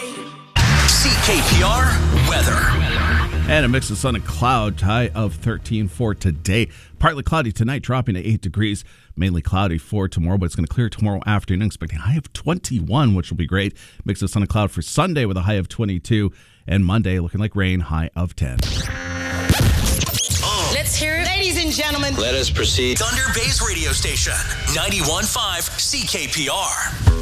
CKPR weather. And a mix of sun and cloud, high of 13 for today. Partly cloudy tonight, dropping to 8 degrees. Mainly cloudy for tomorrow, but it's going to clear tomorrow afternoon. Expecting a high of 21, which will be great. Mix of sun and cloud for Sunday with a high of 22. And Monday looking like rain, high of 10. Let's hear it. Ladies and gentlemen, Let us proceed. Thunder Bay's radio station, 91.5 CKPR.